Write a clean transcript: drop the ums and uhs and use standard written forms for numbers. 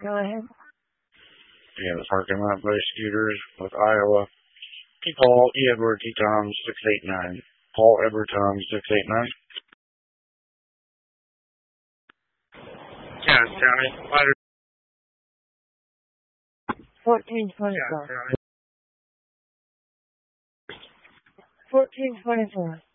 Go ahead. Yeah, the parking lot by Scooters with Iowa. T. Paul, E. Edward, T. Tom, 689. Paul Edward Tom, 689. Yeah, County. 1424. 1424.